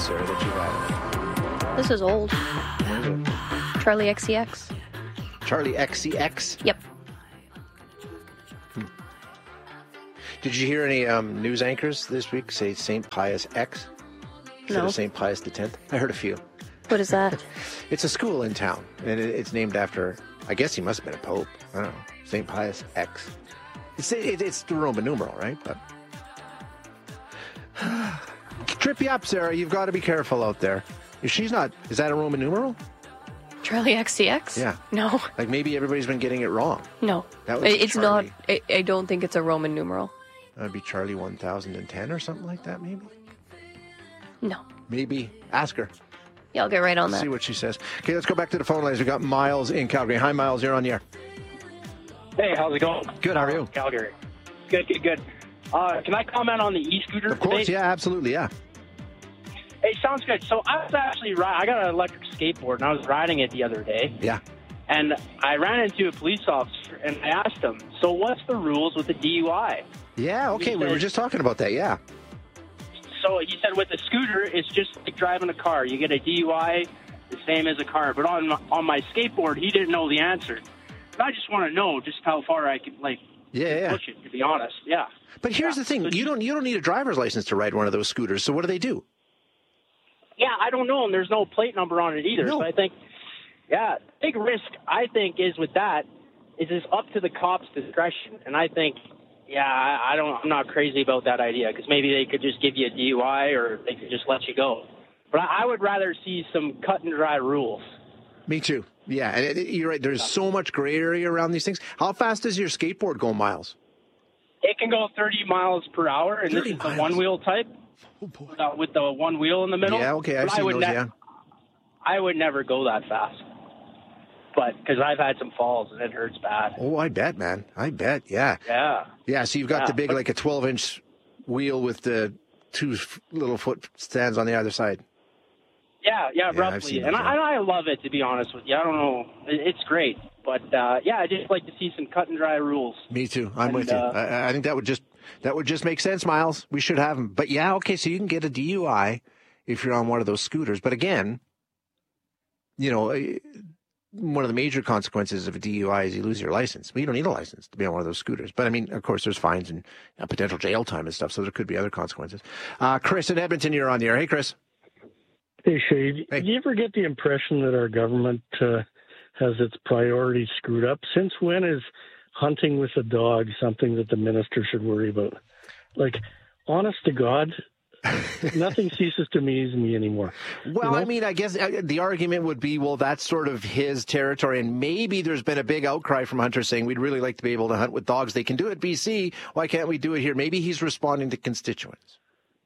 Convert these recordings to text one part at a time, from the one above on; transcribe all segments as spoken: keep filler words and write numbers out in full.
Sarah, that you've had? This is old. What is it? Charlie X C X. Charlie X C X? Yep. Hmm. Did you hear any um, news anchors this week say Saint Pius X instead No. of Saint Pius the tenth? I heard a few. What is that? It's a school in town, and it, it's named after, I guess he must have been a pope. I don't know. Saint Pius X. It's, it, it's the Roman numeral, right? But trip you up, Sarah. You've got to be careful out there. If she's not, is that a Roman numeral? Charlie X C X? Yeah. No. Like maybe everybody's been getting it wrong. No. That was It's Charlie. not. I, I don't think it's a Roman numeral. That'd be Charlie one thousand ten or something like that, maybe? No. Maybe. Ask her. Yeah, I'll get right on that. See what she says. Okay, let's go back to the phone lines. We've got Miles in Calgary. Hi, Miles. You're on the air. Hey, how's it going? Good. How are you? Calgary. Good, good, good. Uh, can I comment on the e-scooter Of course. debate? Yeah, absolutely. Yeah. Hey, sounds good. So I was actually ri- I got an electric skateboard, and I was riding it the other day. Yeah. And I ran into a police officer, and I asked him, so what's the rules with the D U I? Yeah, okay. He We were said- just talking about that. Yeah. So he said with a scooter, it's just like driving a car. You get a D U I the same as a car. But on my, on my skateboard, he didn't know the answer. But I just want to know just how far I can, like, Yeah, yeah. push it, to be honest. Yeah. But here's Yeah. the thing. So You don't you don't need a driver's license to ride one of those scooters. So what do they do? Yeah, I don't know, and there's no plate number on it either. No. So I think, yeah, big risk, I think, is with that, is it's up to the cops' discretion. And I think, yeah, I, I don't, I'm not crazy about that idea, because maybe they could just give you a D U I or they could just let you go. But I, I would rather see some cut and dry rules. Me too. Yeah, and it, it- you're right. There's so much gray area around these things. How fast does your skateboard go, Miles? It can go thirty miles per hour, and this thirty is the miles. one-wheel type Oh boy. uh, with the one wheel in the middle. Yeah, okay. I've But I seen would those. ne- Yeah. I would never go that fast. But because I've had some falls, and it hurts bad. Oh, I bet, man. I bet. Yeah. Yeah. Yeah. So you've got Yeah, the big, but- like a twelve inch wheel with the two f- little foot stands on the other side. Yeah, yeah, Yeah, I've roughly. seen And those, I, yeah. I love it, to be honest with you. I don't know. It- It's great. But, uh, yeah, I just like to see some cut and dry rules. Me too. I'm And, with you. uh, I, I think that would just that would just make sense, Miles. We should have them. But yeah, okay. So you can get a D U I if you're on one of those scooters. But again, you know, eh, one of the major consequences of a D U I is you lose your license. Well, you don't need a license to be on one of those scooters. But I mean, of course, there's fines and uh, potential jail time and stuff. So there could be other consequences. Uh, Chris in Edmonton, you're on the air. Hey, Chris. Hey, Shay, Hey. do you ever get the impression that our government uh, has its priorities screwed up? Since when is hunting with a dog something that the minister should worry about? Like, honest to God, nothing ceases to amaze me anymore. Well, You know? I mean, I guess uh, the argument would be, well, that's sort of his territory, and maybe there's been a big outcry from hunters saying we'd really like to be able to hunt with dogs. They can do it in B C. Why can't we do it here? Maybe he's responding to constituents.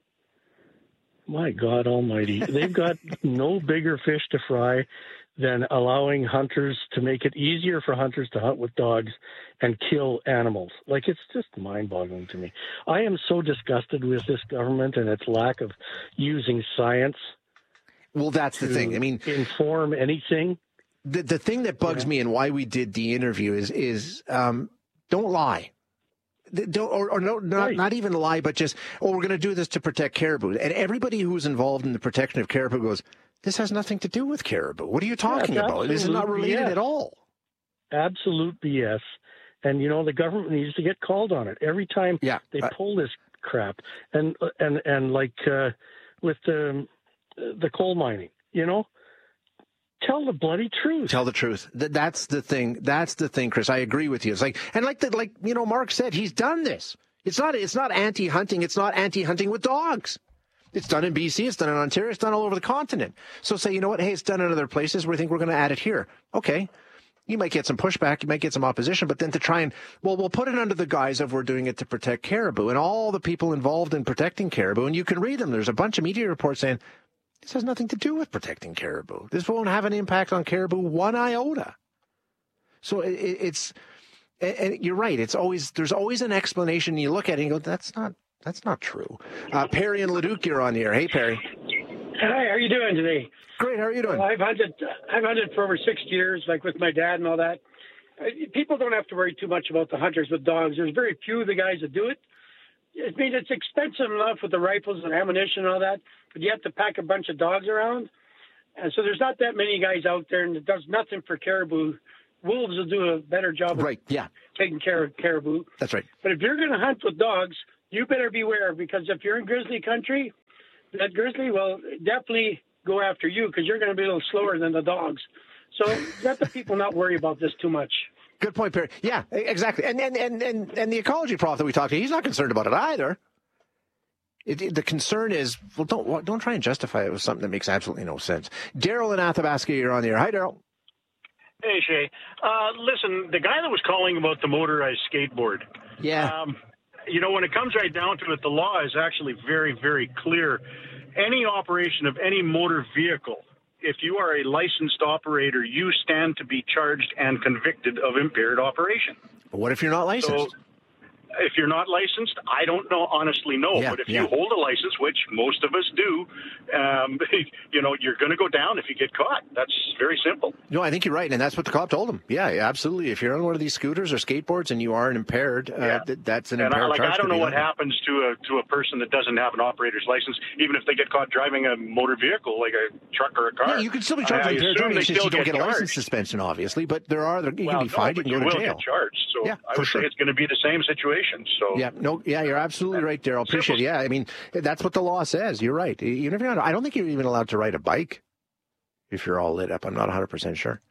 My God almighty. They've got no bigger fish to fry than allowing hunters to make it easier for hunters to hunt with dogs and kill animals. Like, it's just mind-boggling to me. I am so disgusted with this government and its lack of using science Well, that's the to thing. I mean, inform anything. the the thing that bugs me and why we did the interview is is um, don't lie. Don't, or, or no, not, Right. not even lie, but just, oh, we're going to do this to protect caribou. And everybody who's involved in the protection of caribou goes, this has nothing to do with caribou. What are you talking That's about? This is not absolute related B S. at all. Absolute B S. And, you know, the government needs to get called on it every time Yeah. they Uh, pull this crap. And, and, and like uh, with the, the coal mining, you know, tell the bloody truth. Tell the truth. Th- That's the thing. That's the thing, Chris. I agree with you. It's like, and like the, like, you know, Mark said, he's done this. It's not, it's not anti-hunting. It's not anti-hunting with dogs. It's done in B C. It's done in Ontario. It's done all over the continent. So say, you know what? Hey, it's done in other places. We think we're going to add it here. Okay. You might get some pushback. You might get some opposition, but then to try and, well, we'll put it under the guise of we're doing it to protect caribou and all the people involved in protecting caribou. And you can read them. There's a bunch of media reports saying, this has nothing to do with protecting caribou. This won't have an impact on caribou one iota. So it, it, it's, and, and you're right. It's always, there's always an explanation. You look at it and you go, that's not, that's not true. Uh, Perry and Leduc, you're on the air. Hey, Perry. Hi, how are you doing today? Great. How are you doing? Well, I've hunted. I've hunted for over six years, like with my dad and all that. Uh, People don't have to worry too much about the hunters with dogs. There's very few of the guys that do it. I mean, it's expensive enough with the rifles and ammunition and all that, but you have to pack a bunch of dogs around. And so there's not that many guys out there, and it does nothing for caribou. Wolves will do a better job Right, of yeah. taking care of caribou. That's right. But if you're going to hunt with dogs, you better beware, because if you're in grizzly country, that grizzly will definitely go after you because you're going to be a little slower than the dogs. So let the people not worry about this too much. Good point, Perry. Yeah, exactly. And and, and, and and the ecology prof that we talked to, he's not concerned about it either. It, it, the concern is, well, don't don't try and justify it with something that makes absolutely no sense. Daryl in Athabasca, you're on the air. Hi, Daryl. Hey, Shay. Uh, listen, the guy that was calling about the motorized skateboard. Yeah. Um, you know, when it comes right down to it, the law is actually very, very clear. Any operation of any motor vehicle, if you are a licensed operator, you stand to be charged and convicted of impaired operation. But what if you're not licensed? So, if you're not licensed, I don't know, honestly know. Yeah, but if yeah. you hold a license, which most of us do, um, you know, you're going to go down if you get caught. That's very simple. No, I think you're right, and that's what the cop told him. Yeah, yeah, absolutely. If you're on one of these scooters or skateboards and you are an impaired, uh, Yeah. th- that's an And impaired I, like, charge. I don't to know be what on. happens to a to a person that doesn't have an operator's license, even if they get caught driving a motor vehicle like a truck or a car. Yeah, you can still be I- charged I with impaired assume driving. they It's just still you don't get get a license charged. suspension, obviously. But there are there, you Well, can be no, fined, but you can you go to will jail. get charged. So Yeah, I for would sure. say it's going to be the same situation. So Yeah, no, yeah, you're absolutely right, Daryl. Appreciate it. Yeah, I mean, that's what the law says. You're right. Even if you're not, I don't think you're even allowed to ride a bike if you're all lit up. I'm not one hundred percent sure.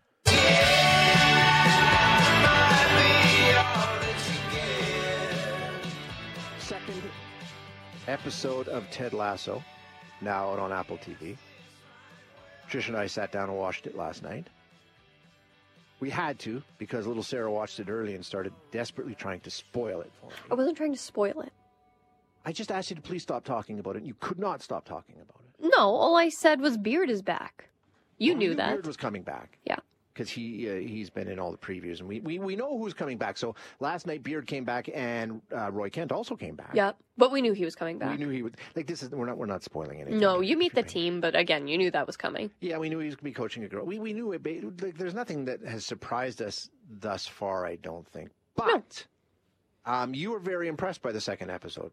Second episode of Ted Lasso, now out on Apple T V. Trish and I sat down and watched it last night. We had to, because little Sarah watched it early and started desperately trying to spoil it for me. I wasn't trying to spoil it. I just asked you to please stop talking about it. You could not stop talking about it. No, all I said was Beard is back. You Well, knew we that. Beard was coming back. Yeah. Because he, uh, he's been in all the previews, and we, we, we know who's coming back. So last night, Beard came back, and uh, Roy Kent also came back. Yeah, but we knew he was coming back. We knew he would. Like, this is, we're not, we're not spoiling anything. No, you meet the If you're team, but again, you knew that was coming. Yeah, we knew he was going to be coaching a girl. We we knew it. But, like, there's nothing that has surprised us thus far, I don't think. But um, you were very impressed by the second episode.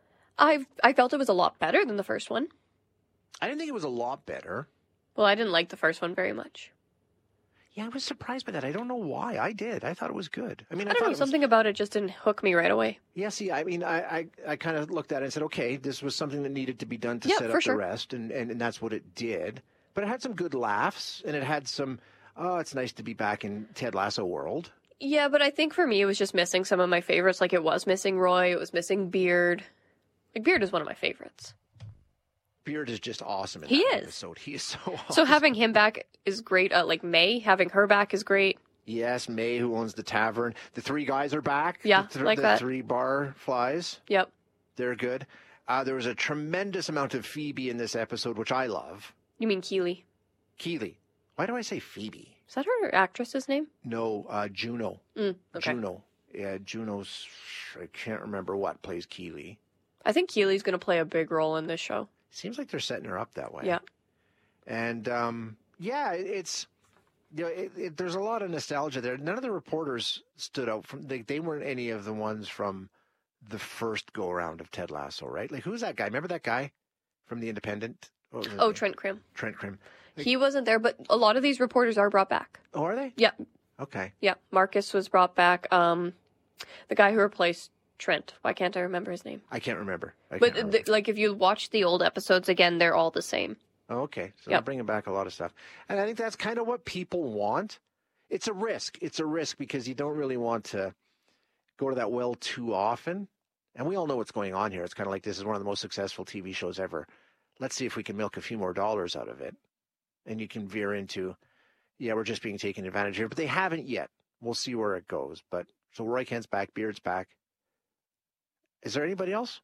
I I felt it was a lot better than the first one. I didn't think it was a lot better. Well, I didn't like the first one very much. Yeah, I was surprised by that. I don't know why. I did. I thought it was good. I mean, I, I don't thought know, it was, something about it just didn't hook me right away. Yeah, see, I mean, I, I, I kind of looked at it and said, okay, this was something that needed to be done to Yeah, set for up sure. the rest, and, and, and that's what it did. But it had some good laughs, and it had some, oh, it's nice to be back in Ted Lasso world. Yeah, but I think for me it was just missing some of my favorites. Like it was missing Roy, it was missing Beard. Like Beard is one of my favorites. Beard is just awesome in He that is. episode. He is so awesome. So having him back is great. Uh, like May, having her back is great. Yes, May, who owns the tavern. The three guys are back. Yeah, the, th- like the that. three bar flies. Yep. They're good. Uh, there was a tremendous amount of Phoebe in this episode, which I love. You mean Keely? Keely. Why do I say Phoebe? Is that her actress's name? No, uh, Juno. Mm, okay. Juno. Yeah, Juno's, I can't remember what plays Keely. I think Keely's going to play a big role in this show. Seems like they're setting her up that way. Yeah. And, um, yeah, it, it's, you know, it, it, there's a lot of nostalgia there. None of the reporters stood out from, they, they weren't any of the ones from the first go around of Ted Lasso, right? Like, who's that guy? Remember that guy from The Independent? What was his Oh, name? Trent Krim. Trent Krim. Like- He wasn't there, but a lot of these reporters are brought back. Oh, are they? Yeah. Okay. Yeah. Marcus was brought back. Um, the guy who replaced Trent. Why can't I remember his name? I can't remember. I But can't the, remember. like, if you watch the old episodes again, they're all the same. Oh, okay. So Yep. they're bringing back a lot of stuff. And I think that's kind of what people want. It's a risk. It's a risk because you don't really want to go to that well too often. And we all know what's going on here. It's kind of like this is one of the most successful T V shows ever. Let's see if we can milk a few more dollars out of it. And you can veer into, yeah, we're just being taken advantage of here. But they haven't yet. We'll see where it goes. But so Roy Kent's back. Beard's back. Is there anybody else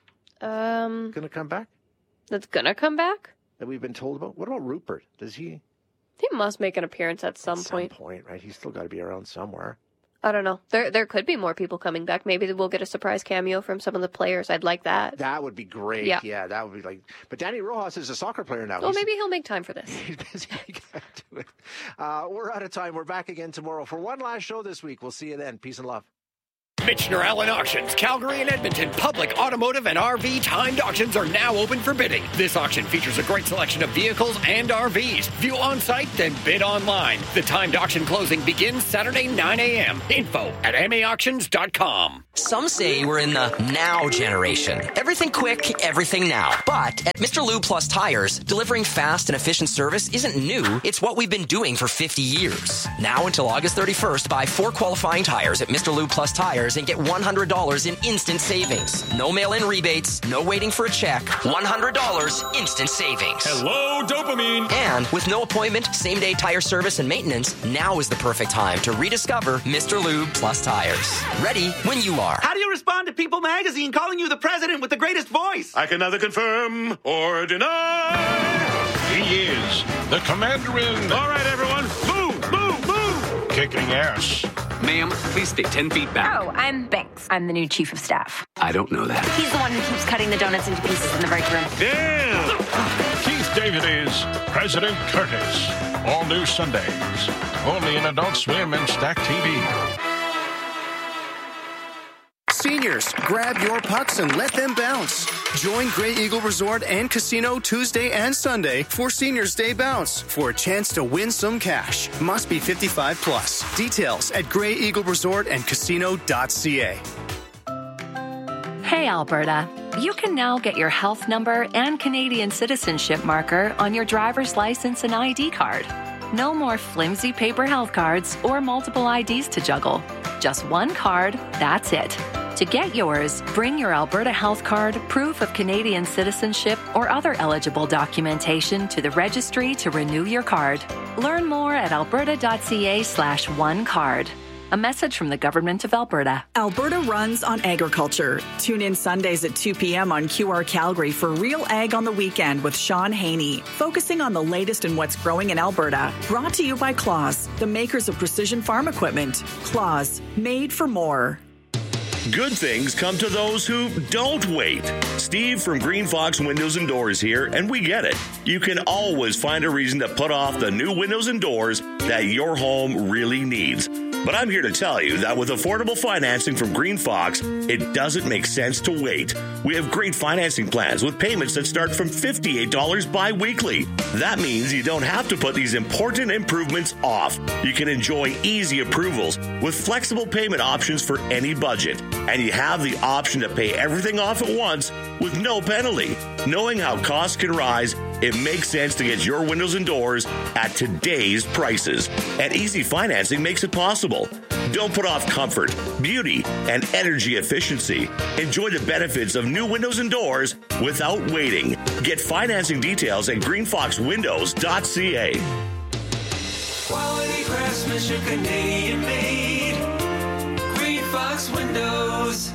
Um, going to come back that's gonna come back? that we've been told about? What about Rupert? Does he? He must make an appearance at some at point. Some point, right? He's still got to be around somewhere. I don't know. There, there could be more people coming back. Maybe we'll get a surprise cameo from some of the players. I'd like that. That would be great. Yeah. Yeah, that would be like. But Danny Rojas is a soccer player now. Well, He's- maybe he'll make time for this. He's busy. He can't do it. Uh, we're out of time. We're back again tomorrow for one last show this week. We'll see you then. Peace and love. Mitchner Allen Auctions, Calgary and Edmonton public automotive and R V timed auctions are now open for bidding. This auction features a great selection of vehicles and R Vs. View on site, then bid online. The timed auction closing begins Saturday nine a.m. Info at m a auctions dot com. Some say we're in the now generation. Everything quick, everything now. But at Mister Lube Plus Tires, delivering fast and efficient service isn't new. It's what we've been doing for fifty years. Now until August thirty-first, buy four qualifying tires at Mister Lube Plus Tires and get one hundred dollars in instant savings. No mail-in rebates, no waiting for a check. one hundred dollars instant savings. Hello, dopamine. And with no appointment, same-day tire service and maintenance, now is the perfect time to rediscover Mister Lube Plus Tires. Ready when you are. How do you respond to People Magazine calling you the president with the greatest voice? I can neither confirm or deny. He is the commander-in. All right, everyone. Move, move, move. Kicking ass. Ma'am, please stay ten feet back. Oh, I'm Banks. I'm the new chief of staff. I don't know that. He's the one who keeps cutting the donuts into pieces in the break room. Damn! Keith David is President Curtis. All new Sundays. Only in Adult Swim and Stack T V. Seniors, grab your pucks and let them bounce. Join Grey Eagle Resort and Casino Tuesday and Sunday for Seniors Day Bounce for a chance to win some cash. Must be fifty-five plus. Details at grey eagle resort and casino dot c a. Hey, Alberta. You can now get your health number and Canadian citizenship marker on your driver's license and I D card. No more flimsy paper health cards or multiple I Ds to juggle. Just one card, that's it. To get yours, bring your Alberta Health Card, proof of Canadian citizenship, or other eligible documentation to the registry to renew your card. Learn more at alberta dot c a slash one card. A message from the Government of Alberta. Alberta runs on agriculture. Tune in Sundays at two p.m. on Q R Calgary for Real Ag on the Weekend with Sean Haney, focusing on the latest in what's growing in Alberta. Brought to you by Claus, the makers of precision farm equipment. Claus, made for more. Good things come to those who don't wait. Steve from Green Fox Windows and Doors here, and we get it. You can always find a reason to put off the new windows and doors that your home really needs. But I'm here to tell you that with affordable financing from Green Fox, it doesn't make sense to wait. We have great financing plans with payments that start from fifty-eight dollars bi-weekly. That means you don't have to put these important improvements off. You can enjoy easy approvals with flexible payment options for any budget. And you have the option to pay everything off at once with no penalty. Knowing how costs can rise, it makes sense to get your windows and doors at today's prices. And easy financing makes it possible. Don't put off comfort, beauty, and energy efficiency. Enjoy the benefits of new windows and doors without waiting. Get financing details at green fox windows dot c a. Quality craftsmanship, Canadian made. Green Fox Windows.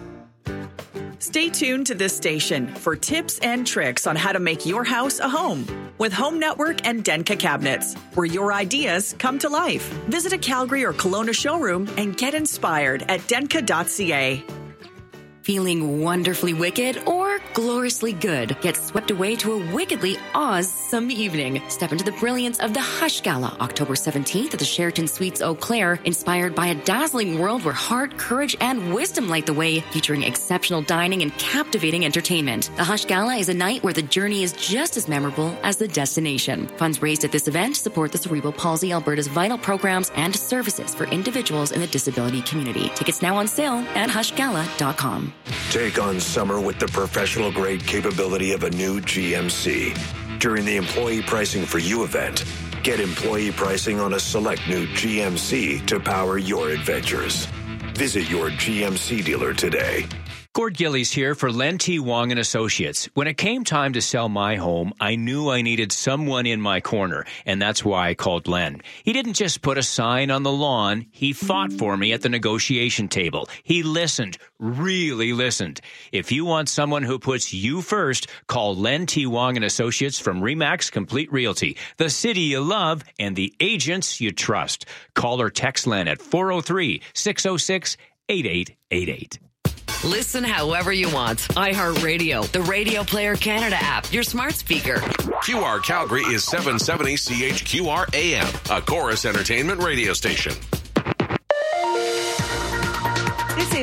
Stay tuned to this station for tips and tricks on how to make your house a home with Home Network and Denka Cabinets, where your ideas come to life. Visit a Calgary or Kelowna showroom and get inspired at denka dot c a. Feeling wonderfully wicked or gloriously good? Get swept away to a wickedly awesome evening. Step into the brilliance of the Hush Gala, October seventeenth at the Sheraton Suites Eau Claire, inspired by a dazzling world where heart, courage, and wisdom light the way, featuring exceptional dining and captivating entertainment. The Hush Gala is a night where the journey is just as memorable as the destination. Funds raised at this event support the Cerebral Palsy Alberta's vital programs and services for individuals in the disability community. Tickets now on sale at hush gala dot com. Take on summer with the professional-grade capability of a new G M C. During the Employee Pricing for You event, get employee pricing on a select new G M C to power your adventures. Visit your G M C dealer today. Gord Gillies here for Len T. Wong and Associates. When it came time to sell my home, I knew I needed someone in my corner, and that's why I called Len. He didn't just put a sign on the lawn. He fought for me at the negotiation table. He listened, really listened. If you want someone who puts you first, call Len T. Wong and Associates from Remax Complete Realty, the city you love and the agents you trust. Call or text Len at four oh three, six oh six, eight eight eight eight. Listen however you want. iHeartRadio, the Radio Player Canada app, your smart speaker. Q R Calgary is seven seventy C H Q R A M, a Chorus Entertainment radio station. This is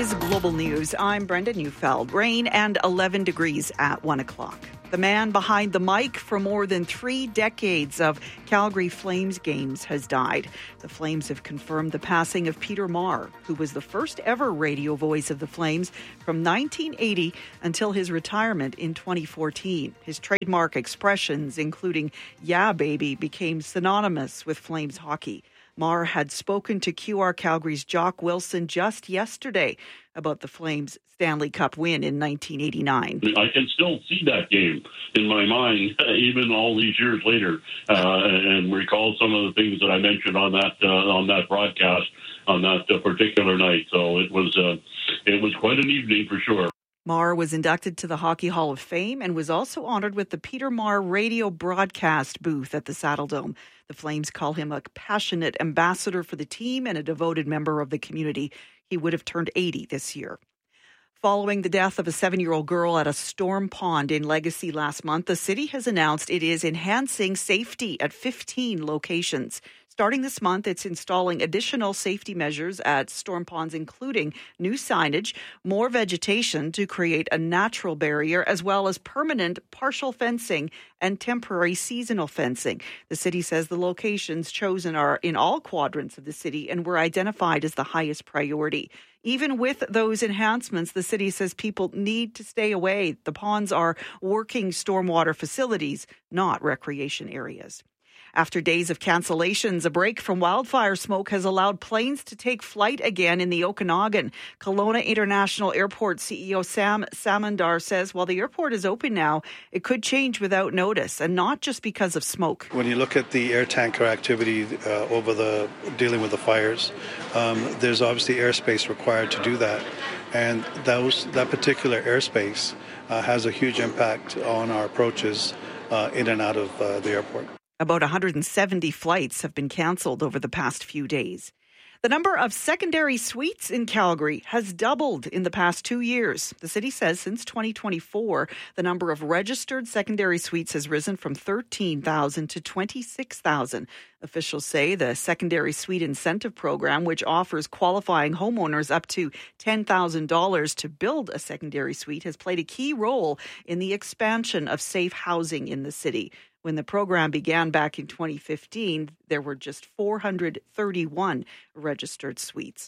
Global News, I'm Brenda Neufeld. Rain and eleven degrees at one o'clock. The man behind the mic for more than three decades of Calgary Flames games has died. The Flames have confirmed the passing of Peter Maher, who was the first ever radio voice of the Flames from nineteen eighty until his retirement in twenty fourteen. His trademark expressions, including "Yeah, baby," became synonymous with Flames hockey. Maher had spoken to Q R Calgary's Jock Wilson just yesterday about the Flames' Stanley Cup win in nineteen eighty-nine. I can still see that game in my mind, even all these years later, uh, and recall some of the things that I mentioned on that uh, on that broadcast on that uh, particular night. So it was uh, it was quite an evening for sure. Maher was inducted to the Hockey Hall of Fame and was also honored with the Peter Maher radio broadcast booth at the Saddledome. The Flames call him a passionate ambassador for the team and a devoted member of the community. He would have turned eighty this year. Following the death of a seven-year-old girl at a storm pond in Legacy last month, the city has announced it is enhancing safety at fifteen locations. Starting this month, it's installing additional safety measures at storm ponds, including new signage, more vegetation to create a natural barrier, as well as permanent partial fencing and temporary seasonal fencing. The city says the locations chosen are in all quadrants of the city and were identified as the highest priority. Even with those enhancements, the city says people need to stay away. The ponds are working stormwater facilities, not recreation areas. After days of cancellations, a break from wildfire smoke has allowed planes to take flight again in the Okanagan. Kelowna International Airport C E O Sam Samandar says while the airport is open now, it could change without notice, and not just because of smoke. When you look at the air tanker activity uh, over the dealing with the fires, um, there's obviously airspace required to do that. And those, that particular airspace uh, has a huge impact on our approaches uh, in and out of uh, the airport. About one hundred seventy flights have been cancelled over the past few days. The number of secondary suites in Calgary has doubled in the past two years. The city says since twenty twenty-four, the number of registered secondary suites has risen from thirteen thousand to twenty-six thousand. Officials say the Secondary Suite Incentive Program, which offers qualifying homeowners up to ten thousand dollars to build a secondary suite, has played a key role in the expansion of safe housing in the city. When the program began back in twenty fifteen, there were just four hundred thirty-one registered suites.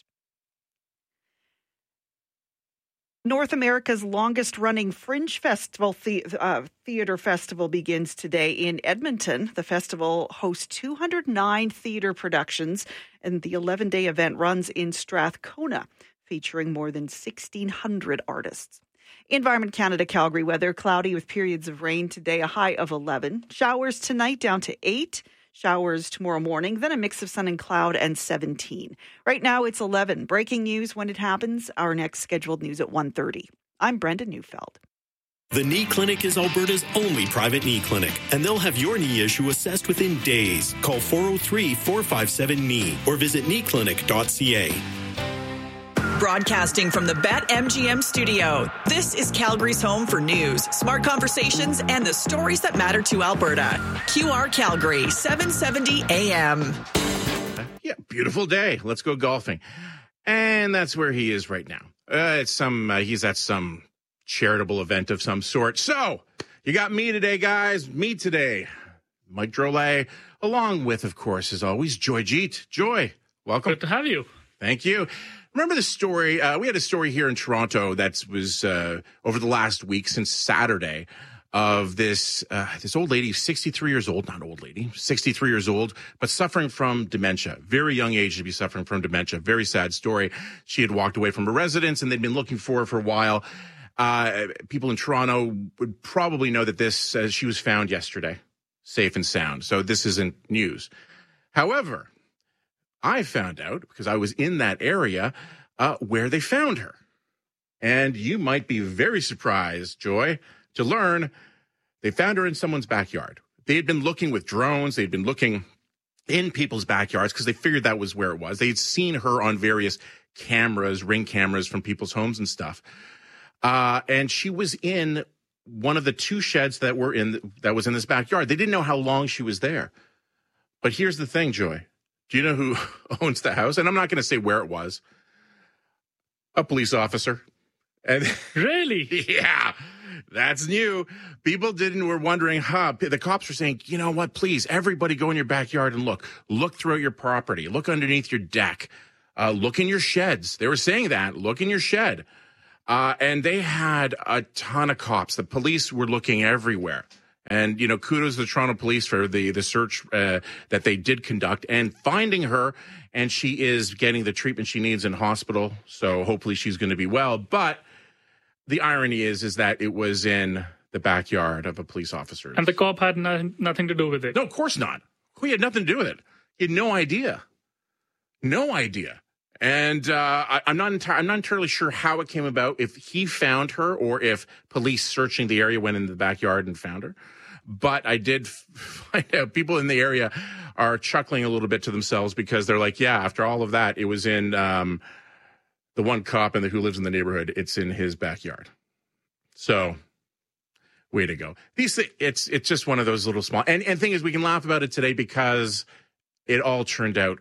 North America's longest-running Fringe Festival the, uh, Theatre Festival begins today in Edmonton. The festival hosts two hundred nine theatre productions, and the eleven-day event runs in Strathcona, featuring more than sixteen hundred artists. Environment Canada Calgary weather, cloudy with periods of rain today, a high of eleven. Showers tonight down to eight. Showers tomorrow morning, then a mix of sun and cloud and seventeen. Right now it's eleven. Breaking news when it happens. Our next scheduled news at one thirty. I'm Brenda Neufeld. The Knee Clinic is Alberta's only private knee clinic, and they'll have your knee issue assessed within days. Call four oh three, four five seven, K N E E or visit knee clinic dot c a. Broadcasting from the BetMGM studio, this is Calgary's home for news, smart conversations, and the stories that matter to Alberta. Q R Calgary, seven seventy A M. Yeah, beautiful day. Let's go golfing. And that's where he is right now. Uh, it's some, uh, he's at some charitable event of some sort. So, you got me today, guys. Me today. Mike Drolet, along with, of course, as always, Joy Jeet. Joy, welcome. Good to have you. Thank you. Remember the story? Uh, we had a story here in Toronto that was uh, over the last week since Saturday of this uh, this old lady, sixty-three years old, not old lady, sixty-three years old, but suffering from dementia. Very young age to be suffering from dementia. Very sad story. She had walked away from her residence and they'd been looking for her for a while. Uh, people in Toronto would probably know that this, uh, she was found yesterday, safe and sound. So this isn't news. However, I found out, because I was in that area, uh, where they found her. And you might be very surprised, Joy, to learn they found her in someone's backyard. They had been looking with drones. They'd been looking in people's backyards because they figured that was where it was. They'd seen her on various cameras, ring cameras from people's homes and stuff. Uh, and she was in one of the two sheds that were in that was in this backyard. They didn't know how long she was there. But here's the thing, Joy. Do you know who owns the house? And I'm not going to say where it was. a police officer. And really? Yeah, that's new. People didn't were wondering, huh? The cops were saying, you know what? Please, everybody go in your backyard and look. Look throughout your property. Look underneath your deck. Uh, look in your sheds. They were saying that. Look in your shed. Uh, and they had a ton of cops. The police were looking everywhere. And, you know, kudos to the Toronto Police for the, the search uh, that they did conduct and finding her. And she is getting the treatment she needs in hospital. So hopefully she's going to be well. But the irony is, is that it was in the backyard of a police officer. And the cop had no, nothing to do with it. No, of course not. He had nothing to do with it. He had no idea. No idea. And uh, I, I'm not enti- I'm not entirely sure how it came about, if he found her or if police searching the area went in the backyard and found her. But I did find out people in the area are chuckling a little bit to themselves because they're like, yeah, after all of that, it was in um, the one cop in the, who lives in the neighborhood. It's in his backyard. So way to go. These it's it's just one of those little small. And and thing is, we can laugh about it today because it all turned out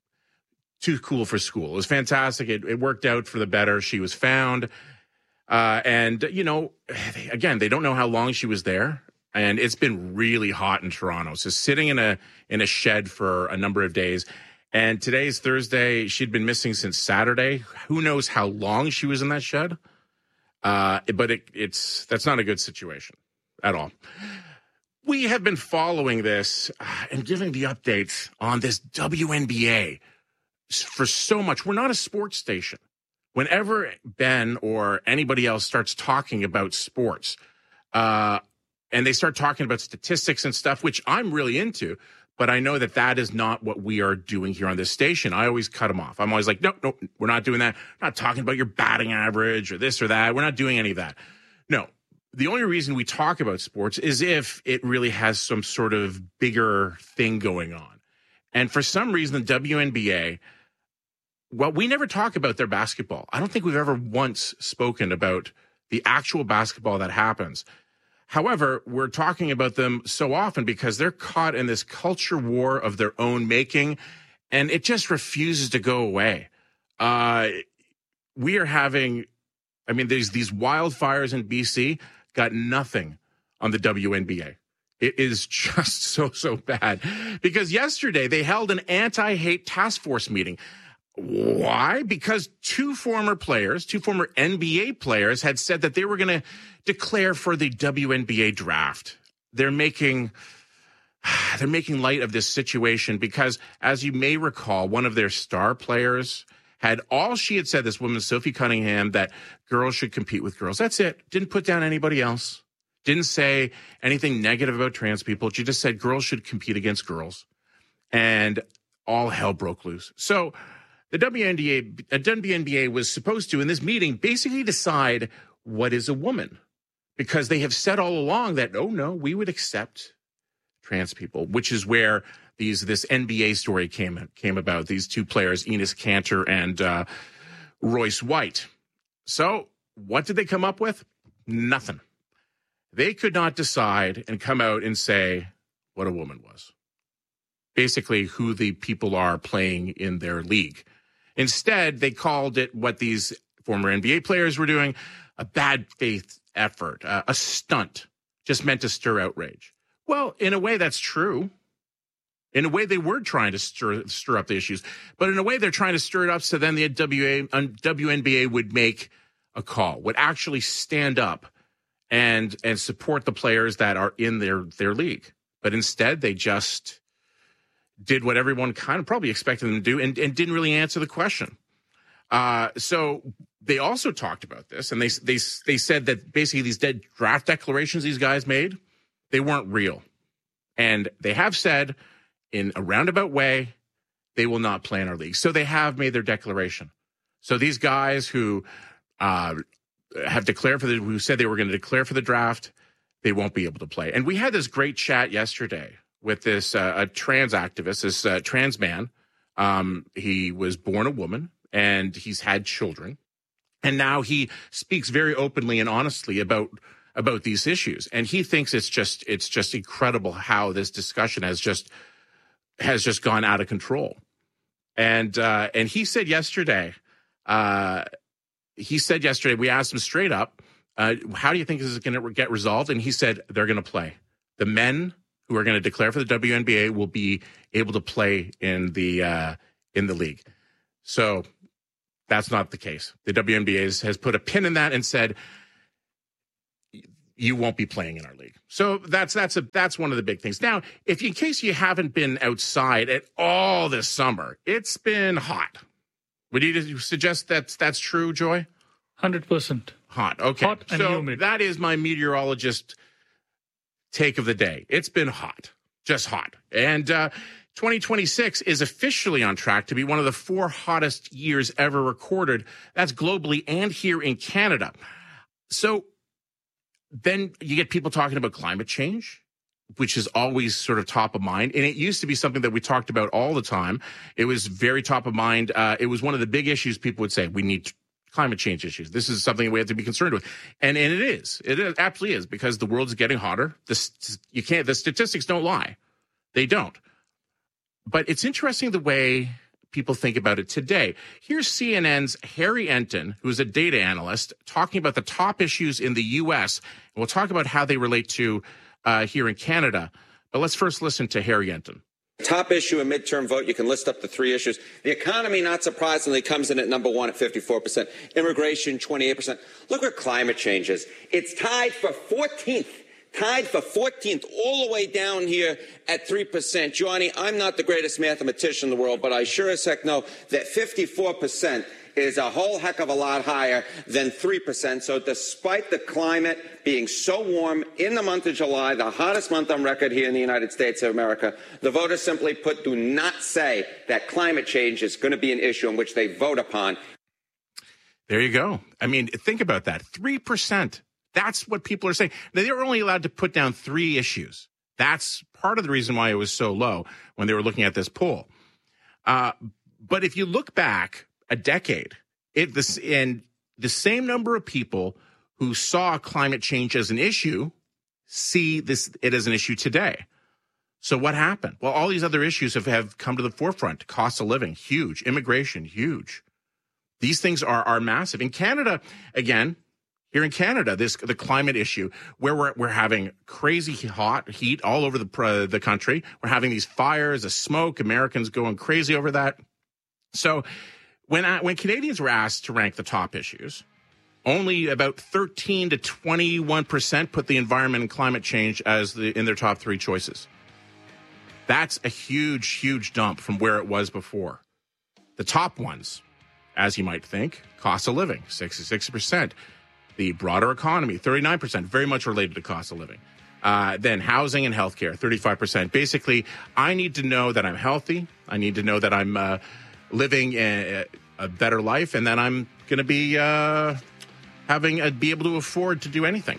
too cool for school. It was fantastic. It, it worked out for the better. She was found. Uh, and, you know, they, again, they don't know how long she was there. And it's been really hot in Toronto. So sitting in a in a shed for a number of days. And today's Thursday. She'd been missing since Saturday. Who knows how long she was in that shed? Uh, but it, it's that's not a good situation at all. We have been following this and giving the updates on this W N B A for so much. We're not a sports station. Whenever Ben or anybody else starts talking about sports, uh, and they start talking about statistics and stuff, which I'm really into, but I know that that is not what we are doing here on this station. I always cut them off. I'm always like, no, no, we're not doing that. We're not talking about your batting average or this or that. We're not doing any of that. No, the only reason we talk about sports is if it really has some sort of bigger thing going on. And for some reason, the W N B A, well, we never talk about their basketball. I don't think we've ever once spoken about the actual basketball that happens. However, we're talking about them so often because they're caught in this culture war of their own making, and it just refuses to go away. Uh, we are having, I mean, there's these wildfires in B C, got nothing on the W N B A. It is just so, so bad. Because yesterday they held an anti-hate task force meeting. Why? Because two former players, two former N B A players had said that they were going to declare for the W N B A draft. They're making, they're making light of this situation because, as you may recall, one of their star players had all she had said, this woman, Sophie Cunningham, that girls should compete with girls. That's it. Didn't put down anybody else. Didn't say anything negative about trans people. She just said girls should compete against girls. And all hell broke loose. So the W N B A, W N B A was supposed to, in this meeting, basically decide what is a woman. Because they have said all along that, oh, no, we would accept trans people, which is where these this N B A story came, came about, these two players, Enes Kanter and uh, Royce White. So what did they come up with? Nothing. They could not decide and come out and say what a woman was. Basically, who the people are playing in their league. Instead, they called it what these former N B A players were doing, a bad faith effort, uh, a stunt, just meant to stir outrage. Well, in a way, that's true. In a way, they were trying to stir, stir up the issues. But in a way, they're trying to stir it up so then the W N B A would make a call, would actually stand up and and support the players that are in their, their league. But instead, they just did what everyone kind of probably expected them to do and, and didn't really answer the question. Uh, so they also talked about this, and they they they said that basically these dead draft declarations these guys made, they weren't real. And they have said in a roundabout way, they will not play in our league. So they have made their declaration. So these guys who uh, have declared for the, who said they were going to declare for the draft, they won't be able to play. And we had this great chat yesterday with this uh, a trans activist, this uh, trans man. Um, he was born a woman and he's had children. And now he speaks very openly and honestly about about these issues. And he thinks it's just it's just incredible how this discussion has just has just gone out of control. And uh, and he said yesterday uh, he said yesterday, we asked him straight up, uh, how do you think this is going to get resolved? And he said they're going to play. The men who are going to declare for the W N B A will be able to play in the uh, in the league. So that's not the case. The W N B A has, has put a pin in that and said, you won't be playing in our league. So that's that's a that's one of the big things. Now, if in case you haven't been outside at all this summer, it's been hot. Would you suggest that that's true, Joy? one hundred percent. Hot. Okay. Hot and so humid. That is my meteorologist take of the day. It's been hot. Just hot. And uh, twenty twenty-six is officially on track to be one of the four hottest years ever recorded. That's globally and here in Canada. So then you get people talking about climate change, which is always sort of top of mind. And it used to be something that we talked about all the time. It was very top of mind. Uh, it was one of the big issues people would say, we need climate change issues. This is something we have to be concerned with. And, and it is. It is, absolutely is, because the world is getting hotter. The, you can't, the statistics don't lie. They don't. But it's interesting the way people think about it today. Here's C N N's Harry Enton, who is a data analyst, talking about the top issues in the U S. And we'll talk about how they relate to uh, here in Canada. But let's first listen to Harry Enton. Top issue, a midterm vote. You can list up the three issues. The economy, not surprisingly, comes in at number one at fifty-four percent. Immigration, twenty-eight percent. Look where climate change is. It's tied for fourteenth. Tied for fourteenth, all the way down here at three percent. Johnny, I'm not the greatest mathematician in the world, but I sure as heck know that fifty-four percent is a whole heck of a lot higher than three percent. So despite the climate being so warm in the month of July, the hottest month on record here in the United States of America, the voters simply put do not say that climate change is going to be an issue in which they vote upon. There you go. I mean, think about that. three percent. That's what people are saying. Now, they were only allowed to put down three issues. That's part of the reason why it was so low when they were looking at this poll. Uh, but if you look back a decade, it this and the same number of people who saw climate change as an issue see this it as an issue today. So what happened? Well, all these other issues have, have come to the forefront. Cost of living, huge. Immigration, huge. These things are are massive. In Canada, again, here in Canada, this the climate issue, where we're we're having crazy hot heat all over the uh, the country. We're having these fires, the smoke. Americans going crazy over that. So when I, when Canadians were asked to rank the top issues, only about thirteen to twenty-one percent put the environment and climate change as the in their top three choices. That's a huge, huge dump from where it was before. The top ones, as you might think, cost of living, sixty-six percent. The broader economy, thirty-nine percent, very much related to cost of living. Uh, then housing and healthcare, thirty-five percent. Basically, I need to know that I'm healthy. I need to know that I'm uh, living a, a better life, and that I'm going to be uh, having a, be able to afford to do anything.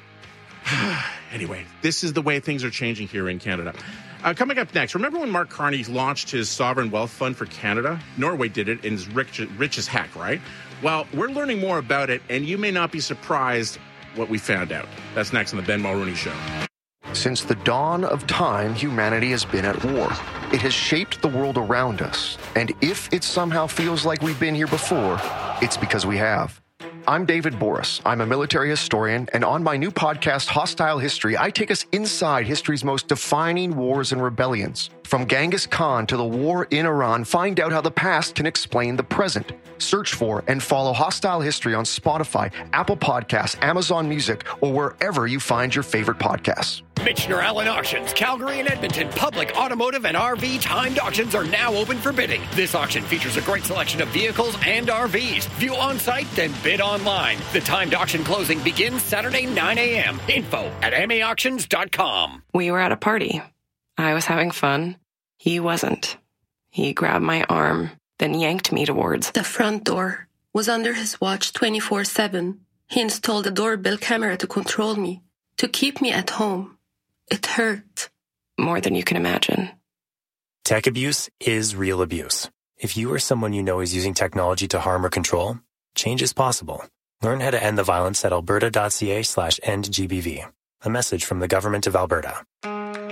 Anyway, this is the way things are changing here in Canada. Uh, coming up next, remember when Mark Carney launched his Sovereign Wealth Fund for Canada? Norway did it and is rich, rich as heck, right? Well, we're learning more about it, and you may not be surprised what we found out. That's next on the Ben Mulroney Show. Since the dawn of time, humanity has been at war. It has shaped the world around us. And if it somehow feels like we've been here before, it's because we have. I'm David Boris. I'm a military historian, and on my new podcast, Hostile History, I take us inside history's most defining wars and rebellions. From Genghis Khan to the war in Iran, find out how the past can explain the present. Search for and follow Hostile History on Spotify, Apple Podcasts, Amazon Music, or wherever you find your favorite podcasts. Michener Allen Auctions, Calgary and Edmonton, public, automotive, and R V timed auctions are now open for bidding. This auction features a great selection of vehicles and R Vs. View on site, then bid online. The timed auction closing begins Saturday, nine a.m. Info at m a auctions dot com. We were at a party. I was having fun. He wasn't. He grabbed my arm, then yanked me towards the front door. Was under his watch twenty-four seven. He installed a doorbell camera to control me, to keep me at home. It hurt. More than you can imagine. Tech abuse is real abuse. If you or someone you know is using technology to harm or control, change is possible. Learn how to end the violence at alberta.ca slash end GBV. A message from the Government of Alberta.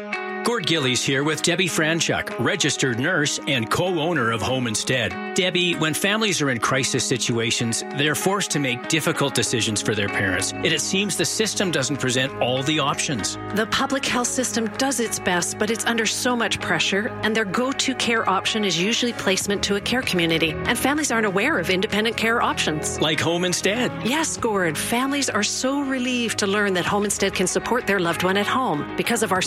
Gord Gillies here with Debbie Franchuk, registered nurse and co-owner of Home Instead. Debbie, when families are in crisis situations, they're forced to make difficult decisions for their parents, and it seems the system doesn't present all the options. The public health system does its best, but it's under so much pressure, and their go-to care option is usually placement to a care community, and families aren't aware of independent care options. Like Home Instead. Yes, Gord. Families are so relieved to learn that Home Instead can support their loved one at home because of our